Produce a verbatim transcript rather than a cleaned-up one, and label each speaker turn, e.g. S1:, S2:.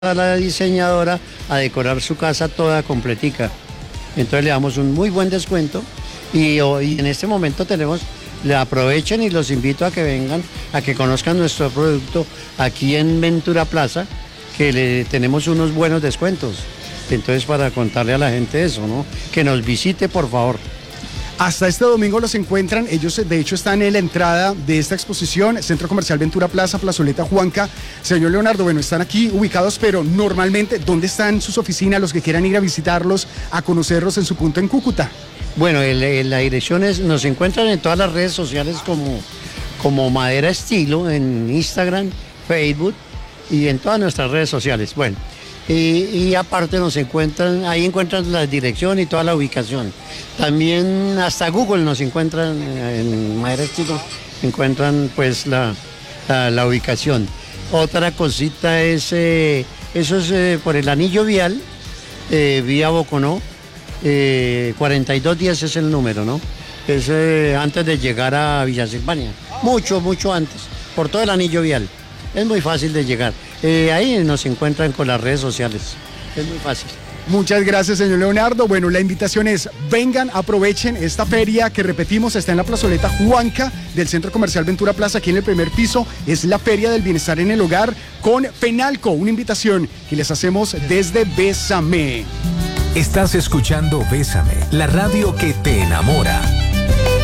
S1: a la diseñadora a decorar su casa toda completica. Entonces le damos un muy buen descuento y hoy en este momento tenemos, le aprovechen y los invito a que vengan, a que conozcan nuestro producto aquí en Ventura Plaza, que le tenemos unos buenos descuentos. Entonces, para contarle a la gente eso, ¿no? Que nos visite, por favor.
S2: Hasta este domingo los encuentran, ellos de hecho están en la entrada de esta exposición, Centro Comercial Ventura Plaza, Plazoleta Juanca. Señor Leonardo, bueno, están aquí ubicados, pero normalmente, ¿dónde están sus oficinas, los que quieran ir a visitarlos, a conocerlos en su punto en Cúcuta?
S1: Bueno, el, el, la dirección es, nos encuentran en todas las redes sociales como, como Madera Estilo, en Instagram, Facebook y en todas nuestras redes sociales. Bueno, y, y aparte nos encuentran, ahí encuentran la dirección y toda la ubicación. También hasta Google nos encuentran, en Madera Estilo, encuentran pues la, la, la ubicación. Otra cosita es, eh, eso es eh, por el anillo vial, eh, vía Boconó, eh, cuarenta y dos diez es el número, ¿no? Es eh, antes de llegar a Villa Silvania, mucho, mucho antes, por todo el anillo vial. Es muy fácil de llegar. Eh, ahí nos encuentran con las redes sociales. Es muy fácil.
S2: Muchas gracias, señor Leonardo. Bueno, la invitación es, vengan, aprovechen esta feria que repetimos, está en la plazoleta Juanca del Centro Comercial Ventura Plaza, aquí en el primer piso. Es la Feria del Bienestar en el Hogar con Fenalco, una invitación que les hacemos desde Bésame.
S3: Estás escuchando Bésame, la radio que te enamora.